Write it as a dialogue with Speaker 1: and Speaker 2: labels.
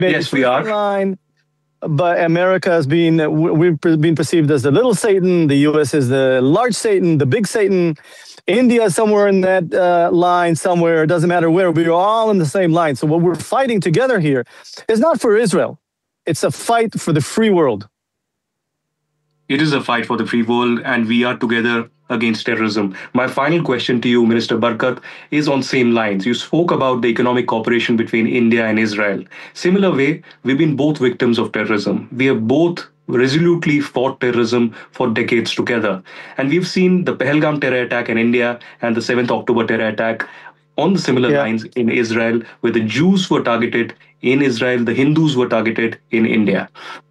Speaker 1: Yes, we
Speaker 2: first in
Speaker 1: are.
Speaker 2: line, but America has been, we've been perceived as the little Satan. The U.S. is the large Satan, the big Satan. India is somewhere in that line, somewhere. It doesn't matter where. We're all in the same line. So what we're fighting together here is not for Israel. It's a fight for the free world.
Speaker 1: It is a fight for the free world, and we are together against terrorism. My final question to you, Minister Barkat, is on same lines. You spoke about the economic cooperation between India and Israel. Similar way, we've been both victims of terrorism. We have both resolutely fought terrorism for decades together. And we've seen the Pahalgam terror attack in India and the 7th October terror attack on the similar
Speaker 2: Yeah.
Speaker 1: lines in Israel, where the Jews were targeted in Israel, the Hindus were targeted in India.